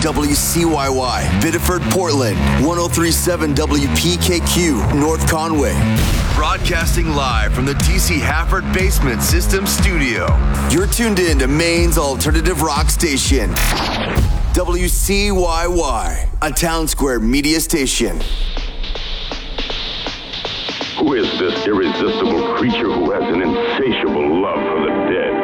WCYY, Biddeford, Portland, 1037 WPKQ, North Conway. Broadcasting live from the DC Hafford Basement System Studio. You're tuned in to Maine's alternative rock station, WCYY, a Town Square media station. Who is this irresistible creature who has an insatiable love for the dead?